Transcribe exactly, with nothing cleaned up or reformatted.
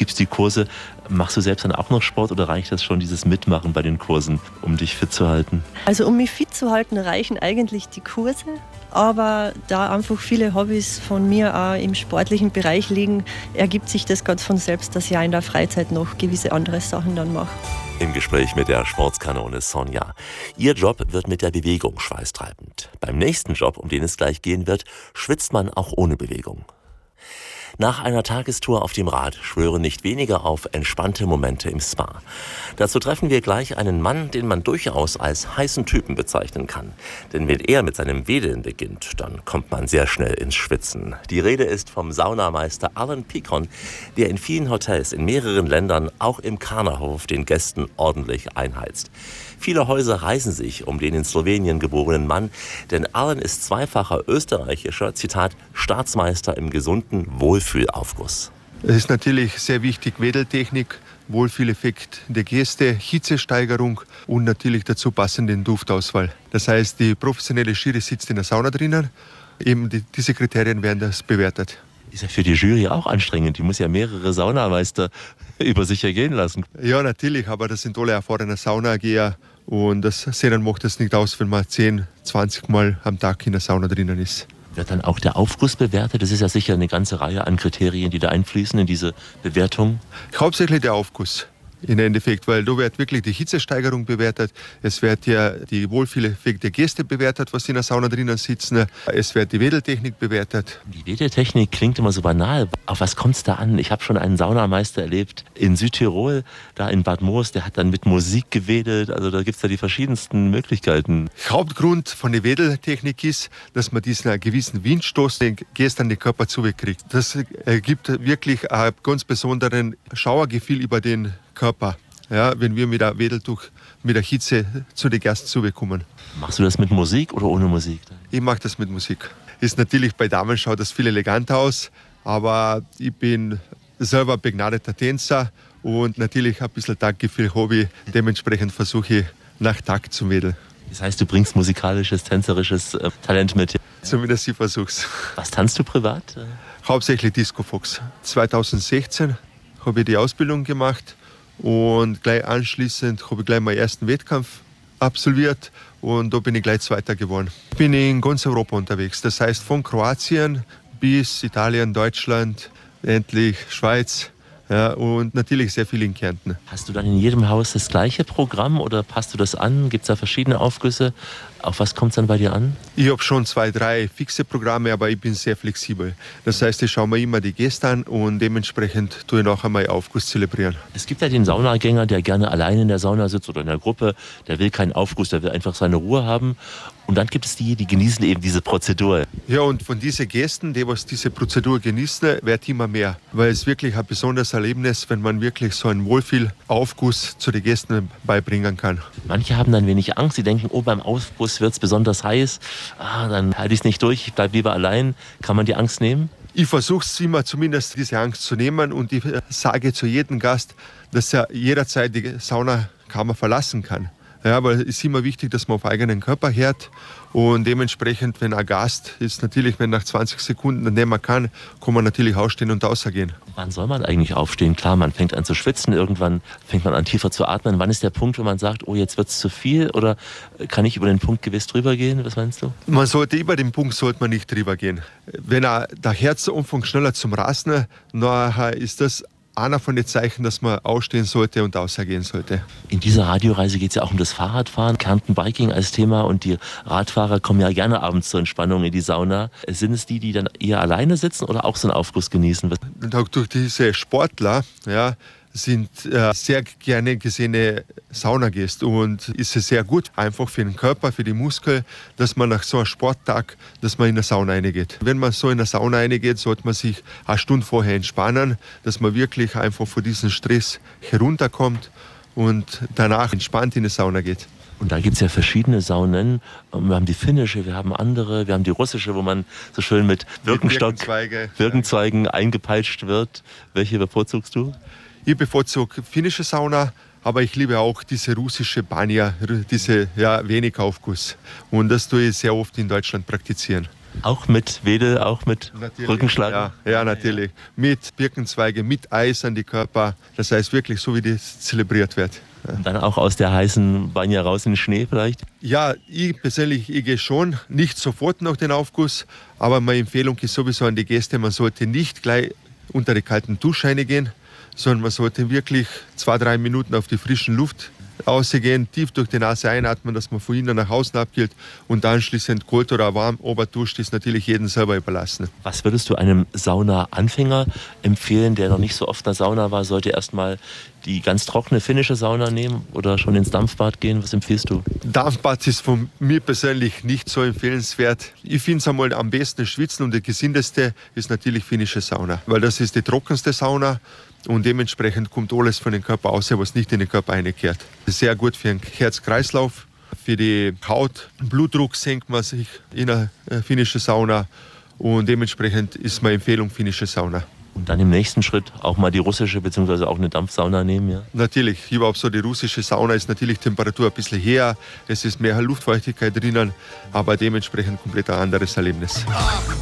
gibst die Kurse. Machst du selbst dann auch noch Sport oder reicht das schon, dieses Mitmachen bei den Kursen, um dich fit zu halten? Also um mich fit zu halten, reichen eigentlich die Kurse. Aber da einfach viele Hobbys von mir auch im sportlichen Bereich liegen, ergibt sich das ganz von selbst, dass ich auch in der Freizeit noch gewisse andere Sachen dann mache. Im Gespräch mit der Sportskanone Sonja. Ihr Job wird mit der Bewegung schweißtreibend. Beim nächsten Job, um den es gleich gehen wird, schwitzt man auch ohne Bewegung. Nach einer Tagestour auf dem Rad schwören nicht weniger auf entspannte Momente im Spa. Dazu treffen wir gleich einen Mann, den man durchaus als heißen Typen bezeichnen kann. Denn wenn er mit seinem Wedeln beginnt, dann kommt man sehr schnell ins Schwitzen. Die Rede ist vom Saunameister Alan Picon, der in vielen Hotels in mehreren Ländern, auch im Karnerhof, den Gästen ordentlich einheizt. Viele Häuser reißen sich um den in Slowenien geborenen Mann, denn Alan ist zweifacher österreichischer, Zitat, Staatsmeister im gesunden Wohlfühlaufguss. Es ist natürlich sehr wichtig, Wedeltechnik, Wohlfühleffekt der Geste, Hitzesteigerung und natürlich dazu passenden Duftauswahl. Das heißt, die professionelle Jury sitzt in der Sauna drinnen, eben die, diese Kriterien werden das bewertet. Ist ja für die Jury auch anstrengend, die muss ja mehrere Saunameister über sich ergehen lassen. Ja, natürlich, aber das sind alle erfahrene Saunageher. Und das Sehen macht es nicht aus, wenn man zehn, zwanzig Mal am Tag in der Sauna drinnen ist. Wird dann auch der Aufguss bewertet? Das ist ja sicher eine ganze Reihe an Kriterien, die da einfließen in diese Bewertung. Hauptsächlich der Aufguss. Im Endeffekt, weil da wird wirklich die Hitzesteigerung bewertet, es wird ja die Wohlfühleffekt der Gäste bewertet, was in der Sauna drinnen sitzen, es wird die Wedeltechnik bewertet. Die Wedeltechnik klingt immer so banal. Auf was kommt es da an? Ich habe schon einen Saunameister erlebt in Südtirol, da in Bad Moos, der hat dann mit Musik gewedelt, also da gibt es ja die verschiedensten Möglichkeiten. Hauptgrund von der Wedeltechnik ist, dass man diesen gewissen Windstoß den Gästen an den Körper zukriegt. Das gibt wirklich ein ganz besonderen Schauergefühl über den Körper, ja, wenn wir mit der Wedeltuch, mit der Hitze zu den Gästen zubekommen. Machst du das mit Musik oder ohne Musik? Ich mache das mit Musik. Ist natürlich bei Damen schaut das viel eleganter aus, aber ich bin selber begnadeter Tänzer und natürlich ein bisschen Taktgefühl Hobby. Dementsprechend versuche ich nach Takt zu wedeln. Das heißt, du bringst musikalisches, tänzerisches äh, Talent mit. Zumindest ich versuch's. Was tanzt du privat? Hauptsächlich Disco Fox. zweitausendsechzehn habe ich die Ausbildung gemacht. Und gleich anschließend habe ich gleich meinen ersten Wettkampf absolviert und da bin ich gleich Zweiter geworden. Ich bin in ganz Europa unterwegs, das heißt von Kroatien bis Italien, Deutschland, endlich Schweiz, ja, und natürlich sehr viel in Kärnten. Hast du dann in jedem Haus das gleiche Programm oder passt du das an? Gibt es da verschiedene Aufgüsse? Auf was kommt es dann bei dir an? Ich habe schon zwei, drei fixe Programme, aber ich bin sehr flexibel. Das heißt, ich schaue mir immer die Gäste an und dementsprechend tue ich nachher meinen Aufguss zelebrieren. Es gibt ja den Saunagänger, der gerne allein in der Sauna sitzt oder in der Gruppe. Der will keinen Aufguss, der will einfach seine Ruhe haben. Und dann gibt es die, die genießen eben diese Prozedur. Ja, und von diesen Gästen, die was diese Prozedur genießen, wird immer mehr. Weil es wirklich ein besonderes Erlebnis, wenn man wirklich so einen Wohlfühlaufguss zu den Gästen beibringen kann. Manche haben dann wenig Angst. Sie denken, oh, beim Aufguss wird es besonders heiß. Ah, dann halte ich es nicht durch, ich bleibe lieber allein. Kann man die Angst nehmen? Ich versuche es immer zumindest, diese Angst zu nehmen. Und ich sage zu jedem Gast, dass er jederzeit die Saunakammer verlassen kann. Ja, aber es ist immer wichtig, dass man auf eigenen Körper hört und dementsprechend, wenn ein Gast ist, natürlich, wenn nach zwanzig Sekunden nicht mehr kann, kann man natürlich ausstehen und rausgehen. Wann soll man eigentlich aufstehen? Klar, man fängt an zu schwitzen, irgendwann fängt man an tiefer zu atmen. Wann ist der Punkt, wo man sagt, oh, jetzt wird es zu viel oder kann ich über den Punkt gewiss drüber gehen? Was meinst du? Man sollte über den Punkt sollte man nicht drüber gehen. Wenn er der Herzumfang schneller zum Rasen, nachher ist das einer von den Zeichen, dass man ausstehen sollte und ausgehen sollte. In dieser Radioreise geht es ja auch um das Fahrradfahren, Kärnten Biking als Thema und die Radfahrer kommen ja gerne abends zur Entspannung in die Sauna. Sind es die, die dann eher alleine sitzen oder auch so einen Aufguss genießen? Und auch durch diese Sportler, ja, sind äh, sehr gerne gesehene Saunagäste und ist es sehr gut, einfach für den Körper, für die Muskeln, dass man nach so einem Sporttag, dass man in der Sauna reingeht. Wenn man so in der Sauna reingeht, sollte man sich eine Stunde vorher entspannen, dass man wirklich einfach von diesem Stress herunterkommt und danach entspannt in die Sauna geht. Und da gibt es ja verschiedene Saunen. Wir haben die finnische, wir haben andere, wir haben die russische, wo man so schön mit Birkenstock, Birkenzweige, Birkenzweigen eingepeitscht wird. Welche bevorzugst du? Ich bevorzuge finnische Sauna, aber ich liebe auch diese russische Banja, diese ja, wenig Aufguss. Und das tue ich sehr oft in Deutschland praktizieren. Auch mit Wedel, auch mit Natürlich, Rückenschlag? Ja, ja, natürlich. Mit Birkenzweige, mit Eis an die Körper. Das heißt wirklich so, wie das zelebriert wird. Und dann auch aus der heißen Banja raus in den Schnee vielleicht? Ja, ich persönlich, ich gehe schon, nicht sofort nach dem Aufguss, aber meine Empfehlung ist sowieso an die Gäste, man sollte nicht gleich unter die kalten Duschscheine gehen, sondern man sollte wirklich zwei, drei Minuten auf die frischen Luft rausgehen, tief durch die Nase einatmen, dass man von innen nach außen abkühlt und anschließend kalt oder warm Oberduscht ist natürlich jedem selber überlassen. Was würdest du einem Sauna-Anfänger empfehlen, der noch nicht so oft in der Sauna war, sollte erstmal die ganz trockene finnische Sauna nehmen oder schon ins Dampfbad gehen? Was empfiehlst du? Dampfbad ist von mir persönlich nicht so empfehlenswert. Ich finde es einmal am besten schwitzen und die gesündeste ist natürlich finnische Sauna, weil das ist die trockenste Sauna. Und dementsprechend kommt alles von dem Körper raus, was nicht in den Körper einkehrt. Sehr gut für den Herz-Kreislauf, für die Haut. Blutdruck senkt man sich in einer finnischen Sauna. Und dementsprechend ist meine Empfehlung finnische Sauna. Und dann im nächsten Schritt auch mal die russische bzw. auch eine Dampfsauna nehmen, ja? Natürlich, überhaupt so die russische Sauna ist natürlich Temperatur ein bisschen höher. Es ist mehr Luftfeuchtigkeit drinnen, aber dementsprechend komplett ein anderes Erlebnis.